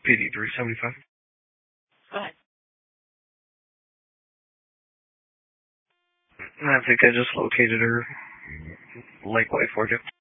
PD 375. Go ahead. I think I just located her Lakeway for you.